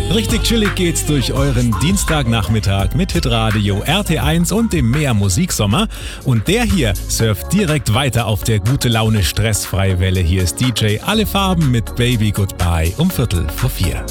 Richtig chillig geht's durch euren Dienstagnachmittag mit Hitradio RT1 und dem Mehr Musiksommer. Und der hier surft direkt weiter auf der gute Laune stressfreie Welle. Hier ist DJ Alle Farben mit Baby Goodbye um 3:45.